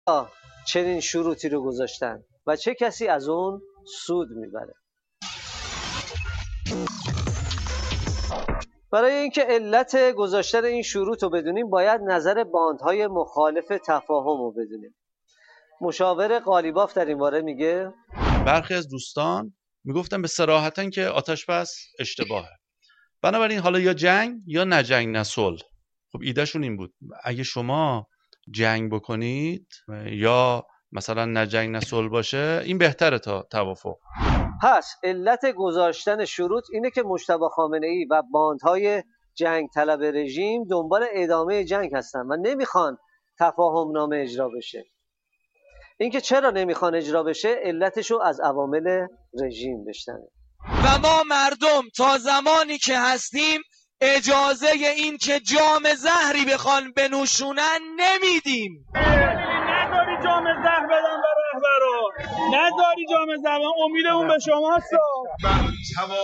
چنین شروطی رو گذاشتن و چه کسی از اون سود میبره. برای اینکه علت گذاشتن این شروط رو بدونیم باید نظر باندهای مخالف تفاهم رو بدونیم. مشاور قالیباف در این باره میگه برخی از دوستان میگفتن به صراحتن که آتش بس اشتباهه، بنابراین حالا یا جنگ یا نه جنگ نه صلح. خب ایدهشون این بود اگه شما جنگ بکنید یا مثلا نه جنگ نه صلح باشه این بهتره تا توافق. پس علت گذاشتن شروط اینه که مجتبی خامنه‌ای و باندهای جنگ طلب رژیم دنبال ادامه جنگ هستن و نمیخوان تفاهم نامه اجرا بشه. اینکه چرا نمیخوان اجرا بشه علتشو از عوامل رژیم بشنوه. و ما مردم تا زمانی که هستیم اجازه این که جام زهری بخوان بنوشونن نمیدیم. نداری جام زهر بدن به رهبرا، نداری جام زهر، امیدمون به شماست.